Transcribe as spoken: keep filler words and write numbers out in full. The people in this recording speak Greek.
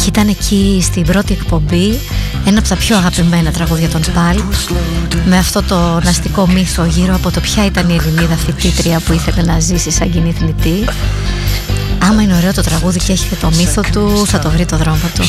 Και ήταν εκεί στην πρώτη εκπομπή ένα από τα πιο αγαπημένα τραγούδια των Pulp, με αυτό το ναστικό μύθο γύρω από το ποια ήταν η Ελληνίδα φοιτήτρια που ήθελε να ζήσει σαν κοινή θνητή. Άμα είναι ωραίο το τραγούδι και έχετε το μύθο του, θα το βρει το δρόμο του.